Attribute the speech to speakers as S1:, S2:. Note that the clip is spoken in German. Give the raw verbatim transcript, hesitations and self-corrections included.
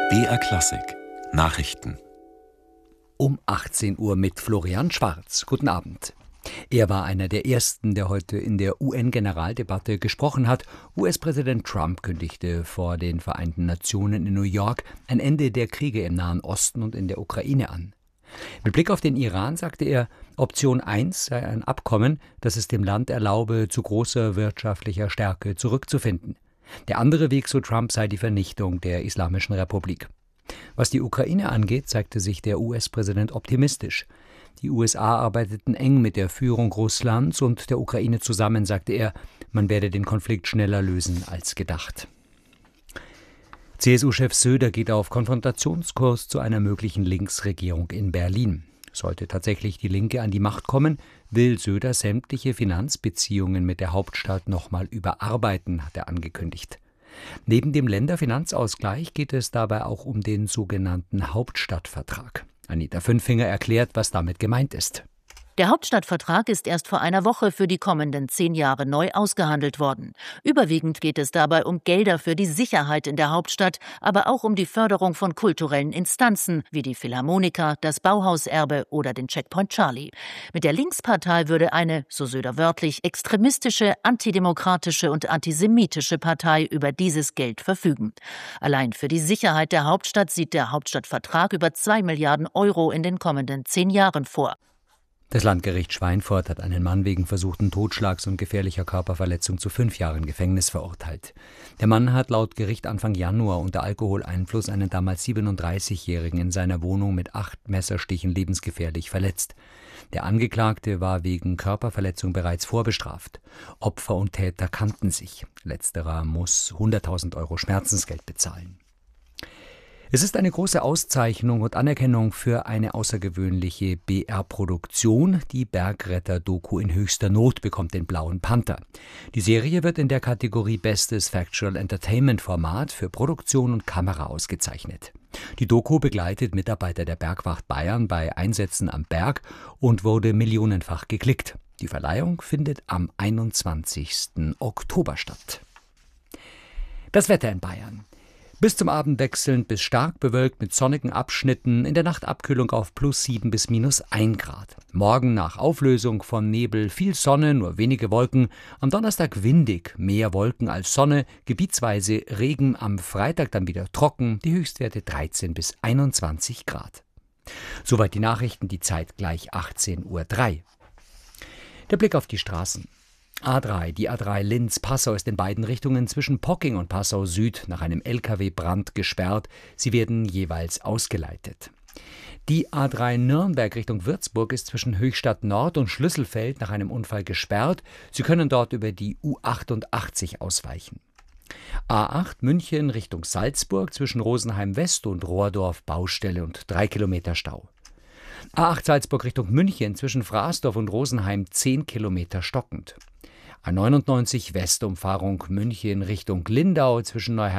S1: B R Klassik Nachrichten
S2: Um achtzehn Uhr mit Florian Schwarz. Guten Abend. Er war einer der Ersten, der heute in der U N-Generaldebatte gesprochen hat. U S-Präsident Trump kündigte vor den Vereinten Nationen in New York ein Ende der Kriege im Nahen Osten und in der Ukraine an. Mit Blick auf den Iran sagte er, Option eins sei ein Abkommen, das es dem Land erlaube, zu großer wirtschaftlicher Stärke zurückzufinden. Der andere Weg, so Trump, sei die Vernichtung der Islamischen Republik. Was die Ukraine angeht, zeigte sich der U S-Präsident optimistisch. Die U S A arbeiteten eng mit der Führung Russlands und der Ukraine zusammen, sagte er, man werde den Konflikt schneller lösen als gedacht. C S U-Chef Söder geht auf Konfrontationskurs zu einer möglichen Linksregierung in Berlin. Sollte tatsächlich die Linke an die Macht kommen, will Söder sämtliche Finanzbeziehungen mit der Hauptstadt nochmal überarbeiten, hat er angekündigt. Neben dem Länderfinanzausgleich geht es dabei auch um den sogenannten Hauptstadtvertrag. Anita Fünfinger erklärt, was damit gemeint ist.
S3: Der Hauptstadtvertrag ist erst vor einer Woche für die kommenden zehn Jahre neu ausgehandelt worden. Überwiegend geht es dabei um Gelder für die Sicherheit in der Hauptstadt, aber auch um die Förderung von kulturellen Instanzen wie die Philharmoniker, das Bauhauserbe oder den Checkpoint Charlie. Mit der Linkspartei würde eine, so Söder wörtlich, extremistische, antidemokratische und antisemitische Partei über dieses Geld verfügen. Allein für die Sicherheit der Hauptstadt sieht der Hauptstadtvertrag über zwei Milliarden Euro in den kommenden zehn Jahren vor.
S2: Das Landgericht Schweinfurt hat einen Mann wegen versuchten Totschlags und gefährlicher Körperverletzung zu fünf Jahren Gefängnis verurteilt. Der Mann hat laut Gericht Anfang Januar unter Alkoholeinfluss einen damals siebenunddreißigjährigen in seiner Wohnung mit acht Messerstichen lebensgefährlich verletzt. Der Angeklagte war wegen Körperverletzung bereits vorbestraft. Opfer und Täter kannten sich. Letzterer muss hunderttausend Euro Schmerzensgeld bezahlen. Es ist eine große Auszeichnung und Anerkennung für eine außergewöhnliche B R-Produktion. Die Bergretter-Doku in höchster Not bekommt den Blauen Panther. Die Serie wird in der Kategorie Bestes Factual Entertainment-Format für Produktion und Kamera ausgezeichnet. Die Doku begleitet Mitarbeiter der Bergwacht Bayern bei Einsätzen am Berg und wurde millionenfach geklickt. Die Verleihung findet am einundzwanzigsten Oktober statt. Das Wetter in Bayern. Bis zum Abend wechselnd bis stark bewölkt mit sonnigen Abschnitten, in der Nacht Abkühlung auf plus sieben bis minus ein Grad. Morgen nach Auflösung von Nebel viel Sonne, nur wenige Wolken. Am Donnerstag windig, mehr Wolken als Sonne, gebietsweise Regen, am Freitag dann wieder trocken, die Höchstwerte dreizehn bis einundzwanzig Grad. Soweit die Nachrichten, die Zeit gleich achtzehn Uhr drei. Der Blick auf die Straßen. A drei, die A drei Linz-Passau ist in beiden Richtungen zwischen Pocking und Passau Süd nach einem L K W-Brand gesperrt. Sie werden jeweils ausgeleitet. Die A drei Nürnberg Richtung Würzburg ist zwischen Höchstadt Nord und Schlüsselfeld nach einem Unfall gesperrt. Sie können dort über die U achtundachtzig ausweichen. A acht München Richtung Salzburg zwischen Rosenheim West und Rohrdorf Baustelle und drei Kilometer Stau. A acht Salzburg Richtung München zwischen Fraßdorf und Rosenheim zehn Kilometer stockend. A neunundneunzig Westumfahrung München Richtung Lindau zwischen Neuherrn